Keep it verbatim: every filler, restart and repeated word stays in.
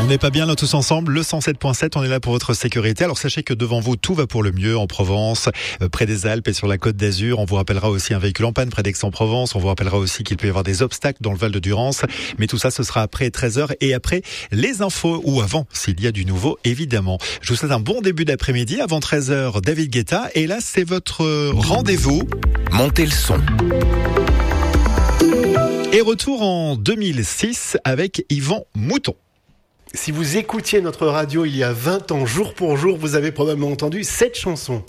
n'est pas bien là tous ensemble, le cent sept point sept, on est là pour votre sécurité. Alors sachez que devant vous, tout va pour le mieux en Provence, euh, près des Alpes et sur la Côte d'Azur. On vous rappellera aussi un véhicule en panne près d'Aix-en-Provence. On vous rappellera aussi qu'il peut y avoir des obstacles dans le Val de Durance. Mais tout ça, ce sera après treize heures et après les infos ou avant, s'il y a du nouveau, évidemment. Je vous souhaite un bon début d'après-midi. Avant treize heures, David Guetta. Et là, c'est votre euh, rendez-vous. Montez le son. Et retour en deux mille six avec Yvan Mouton. Si vous écoutiez notre radio il y a vingt ans, jour pour jour, vous avez probablement entendu cette chanson.